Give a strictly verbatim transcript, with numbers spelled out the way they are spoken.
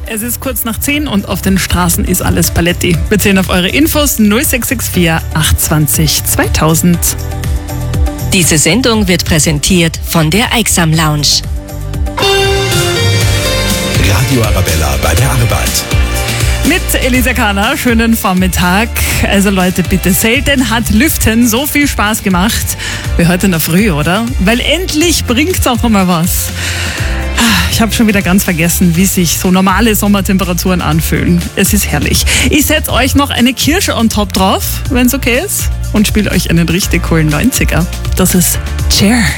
Es ist kurz nach zehn und auf den Straßen ist alles Paletti. Wir zählen auf eure Infos null sechs sechs vier acht zwei null zweitausend. Diese Sendung wird präsentiert von der Eiksam Lounge. Radio Arabella bei der Arbeit. Mit Elisa Kahner, schönen Vormittag. Also Leute, bitte, selten hat Lüften so viel Spaß gemacht wie heute in der Früh, oder? Weil endlich bringt's auch mal was. Ich habe schon wieder ganz vergessen, wie sich so normale Sommertemperaturen anfühlen. Es ist herrlich. Ich setze euch noch eine Kirsche on top drauf, wenn es okay ist, und spiele euch einen richtig coolen neunziger. Das ist Cher.